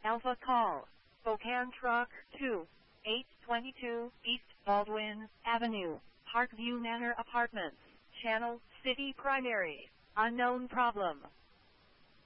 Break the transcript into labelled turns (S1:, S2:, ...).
S1: Alpha Call. Spokane Truck 2. 822 East Baldwin Avenue, Parkview Manor Apartments. Channel, City Primary. Unknown problem.